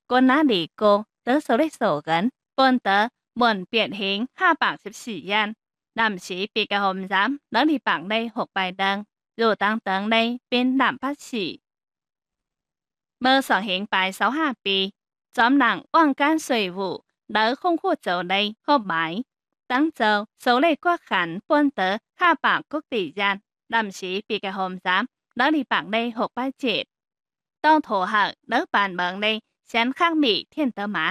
con ná đi cô, tớ số lấy sổ gần, bọn tớ, bọn biệt hình 514 yan. Làm sĩ bị cái hôm giám, nó đi bảng đây hộp bài đăng, dù tăng tấn đây bên làm phát sĩ. Mơ sở hiện bài 62 ปี Gióm nặng oan can水vụ, đỡ không khu dấu đây hộp bài. Tăng dấu, số lấy quá khẳng bọn tớ 500 quốc tỷ yan. Làm sĩ bị cái hôm giám, nó đi bảng đây hộp bài chết. Tông thổ hạng đỡ bàn bằng đây, xén khác mỹ thiên tớ má.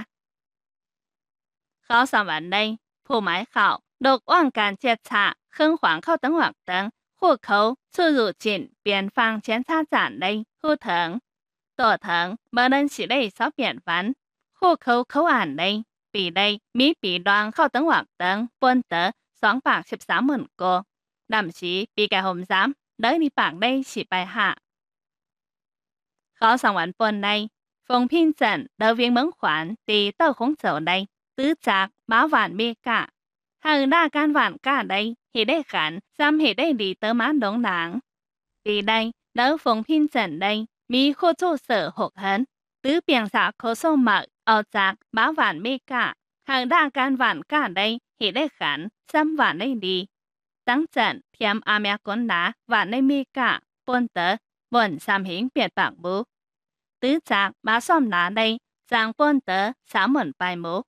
Khảo sản vấn đây, phụ mái khảo, độc oan can chết trả, khưng hoàng khảo tấn hoặc tấn, hộ khẩu, xuất入境, biên phòng检查站đây, hộ thắng. Tổ thắng, mở đơn sĩ đây 6 biện vấn. Hộ khẩu khẩu án đây, bị đây, mỹ bị đoàn khảo tấn hoặc tấn, bốn tớ, 213 cô. Làm sĩ bị cái hôm giám, đỡ đi bảng đây sĩ bài hạ. Khảo sản vấn bốn đây, phong phiên trận, đỡ viên mấn khoản, thì tớ không dấu đây. Tứ chạc, báo vạn mê cả. Hằng đa can vạn cả đây, thì đây khẳng, xăm thì đây đi tớ má đống đáng. Vì đây, đỡ phong phiên trận đây, mi khô chô sở hộp hấn. Tứ biện xã khô sâu mật, ảo chạc, báo vạn mê cả. Hằng đa can vạn cả đây, thì đây khẳng, xăm vạn đây đi. Tăng trận, thiêm à mẹ con đá, vạn đây mê cả, bốn tớ, vốn xăm hình biệt bảng bố. Tứ chạc, báo xóm đá đây, giang bốn tớ, xá mẩn bài mố.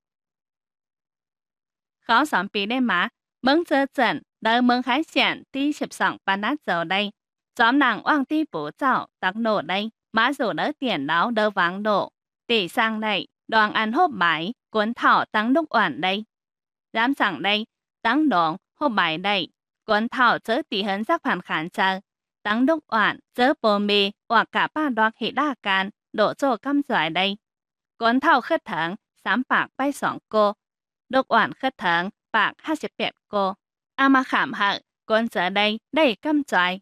Khảo sản bị đây mà, mừng giờ trận, đỡ mừng hải sản tí 12 ban đá dầu đây. Gióm nàng oang tí bố dạo, tắc nổ đây, má dù đỡ tiền đáo đỡ vắng độ. Tỷ sang đây, đoàn ăn hộp bài, cuốn thảo tăng đúc oản đây. Giám sẵn đây, tăng đoàn, hộp bài đây. Cuốn thảo chớ tỷ hấn giác phản khán chờ. Tăng đúc oản, chớ bồ mì, hoặc cả ba đoạt hệ đa can, đổ cho căm giỏi đây. Cuốn thảo khất thắng, sám bạc bay sỏng cô. Độc oản khất thắng, bạc 28 cô. Mà khảm hạng, con giờ đây, đầy căm giỏi.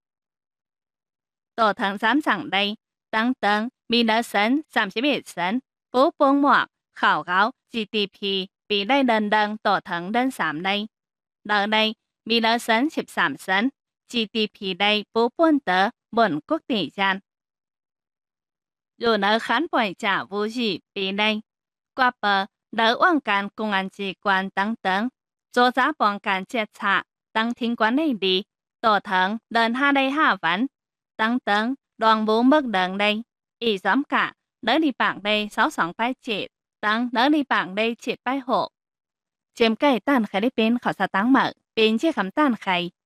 Tổ thắng giám sẵn đây, tăng tấn, mi nỡ sân, 31 sân, bố bông mọc, khảo gáo, GDP, bị đây đần đần tổ thắng đơn giảm đây. Đợt đây, mi nỡ sân 13 sân, GDP đây bố buôn tớ, bổn quốc tỷ gian. Dù nỡ khán bỏi trả vô gì bị đây. Qua bờ, đỡ oan can công an chỉ quan tăng tấn. Dô giá bọn can chết trả, tăng thính quán này đi. Tổ thắng, đơn ha đây ha vấn. Tăng tấn, đoàn bố mức đợn đây. Ý gióm cả, đỡ đi bảng đây 62 bài chết. Tăng đỡ đi bảng đây chết bài hộ. Chêm cây tàn khai đi bên khảo sát tăng mở, bên chiếc khám tàn khai.